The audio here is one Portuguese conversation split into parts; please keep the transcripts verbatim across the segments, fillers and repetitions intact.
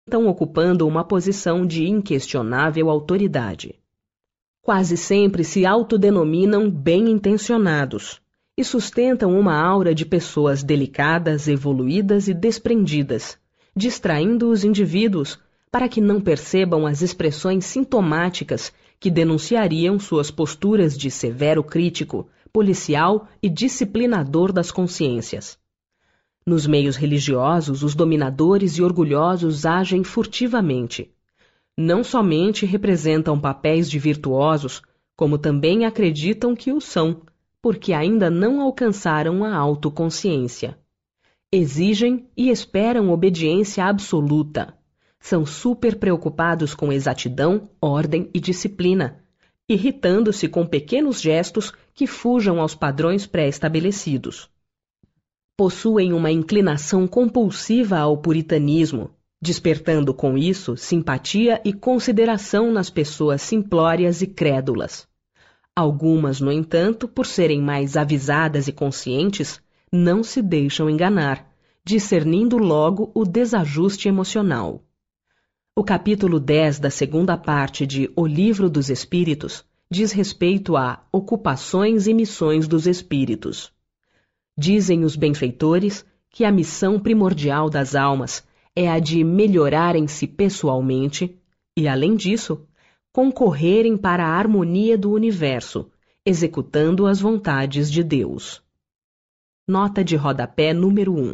estão ocupando uma posição de inquestionável autoridade. Quase sempre se autodenominam bem-intencionados e sustentam uma aura de pessoas delicadas, evoluídas e desprendidas, distraindo os indivíduos para que não percebam as expressões sintomáticas que denunciariam suas posturas de severo crítico, policial e disciplinador das consciências. Nos meios religiosos, os dominadores e orgulhosos agem furtivamente. Não somente representam papéis de virtuosos, como também acreditam que o são, porque ainda não alcançaram a autoconsciência. Exigem e esperam obediência absoluta. São super preocupados com exatidão, ordem e disciplina, irritando-se com pequenos gestos que fujam aos padrões pré-estabelecidos. Possuem uma inclinação compulsiva ao puritanismo, despertando com isso simpatia e consideração nas pessoas simplórias e crédulas. Algumas, no entanto, por serem mais avisadas e conscientes, não se deixam enganar, discernindo logo o desajuste emocional. O capítulo dez da segunda parte de O Livro dos Espíritos diz respeito a ocupações e missões dos espíritos. Dizem os benfeitores que a missão primordial das almas é a de melhorarem-se pessoalmente e, além disso, concorrerem para a harmonia do universo, executando as vontades de Deus. Nota de rodapé número um.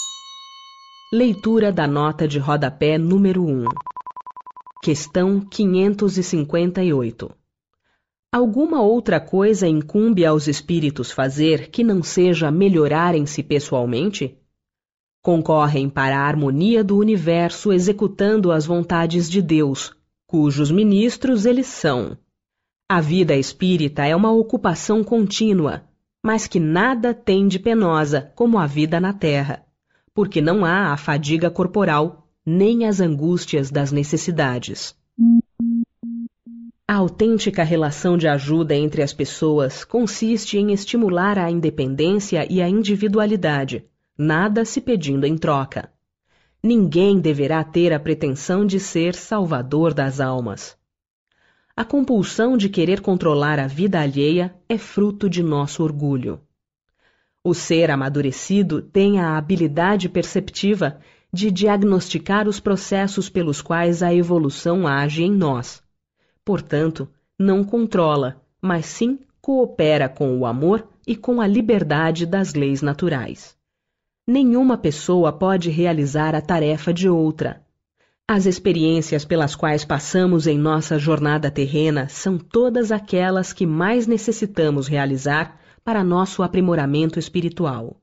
Leitura da nota de rodapé número um. Questão quinhentos e cinquenta e oito. Alguma outra coisa incumbe aos espíritos fazer que não seja melhorarem-se pessoalmente? Concorrem para a harmonia do universo executando as vontades de Deus, cujos ministros eles são. A vida espírita é uma ocupação contínua, mas que nada tem de penosa como a vida na terra, porque não há a fadiga corporal, nem as angústias das necessidades. A autêntica relação de ajuda entre as pessoas consiste em estimular a independência e a individualidade, nada se pedindo em troca. Ninguém deverá ter a pretensão de ser salvador das almas. A compulsão de querer controlar a vida alheia é fruto de nosso orgulho. O ser amadurecido tem a habilidade perceptiva de diagnosticar os processos pelos quais a evolução age em nós. Portanto, não controla, mas sim coopera com o amor e com a liberdade das leis naturais. Nenhuma pessoa pode realizar a tarefa de outra. As experiências pelas quais passamos em nossa jornada terrena são todas aquelas que mais necessitamos realizar para nosso aprimoramento espiritual.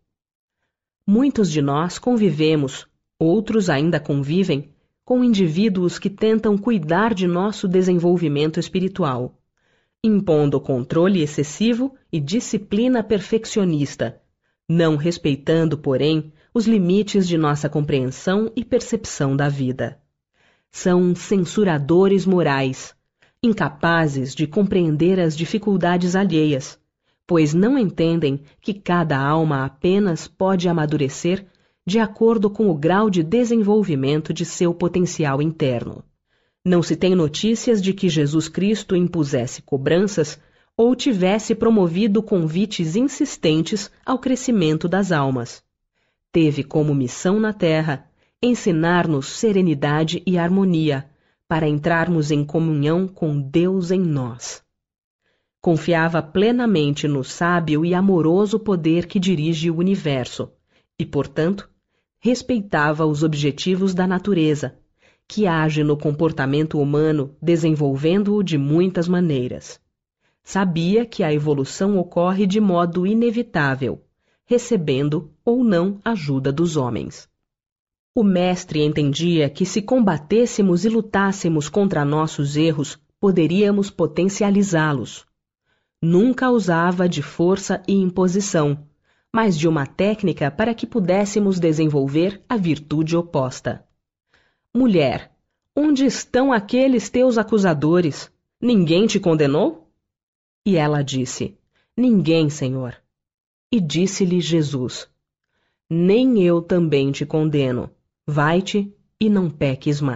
Muitos de nós convivemos, outros ainda convivem, com indivíduos que tentam cuidar de nosso desenvolvimento espiritual, impondo controle excessivo e disciplina perfeccionista, não respeitando, porém, os limites de nossa compreensão e percepção da vida. São censuradores morais, incapazes de compreender as dificuldades alheias, pois não entendem que cada alma apenas pode amadurecer de acordo com o grau de desenvolvimento de seu potencial interno. Não se tem notícias de que Jesus Cristo impusesse cobranças ou tivesse promovido convites insistentes ao crescimento das almas. Teve como missão na Terra ensinar-nos serenidade e harmonia, para entrarmos em comunhão com Deus em nós. Confiava plenamente no sábio e amoroso poder que dirige o universo, e, portanto, respeitava os objetivos da natureza, que age no comportamento humano desenvolvendo-o de muitas maneiras. Sabia que a evolução ocorre de modo inevitável, recebendo ou não ajuda dos homens. O mestre entendia que se combatêssemos e lutássemos contra nossos erros, poderíamos potencializá-los. Nunca usava de força e imposição, mas de uma técnica para que pudéssemos desenvolver a virtude oposta. Mulher, onde estão aqueles teus acusadores? Ninguém te condenou? E ela disse, ninguém, Senhor. E disse-lhe Jesus, nem eu também te condeno. Vai-te e não peques mais.